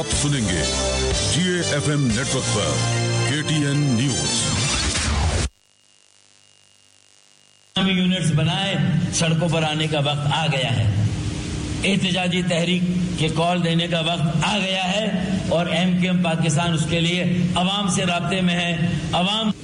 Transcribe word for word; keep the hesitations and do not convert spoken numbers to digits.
आप सुनेंगे जीए FM network पर केटीएन न्यूज। यूनिट्स बनाए, सड़कों पर आने का वक्त आ गया है। एहतजाजी तहरीक के कॉल देने का वक्त आ गया है और एम क्यू एम पाकिस्तान उसके लिए अवाम से राब्ते में है। अवाम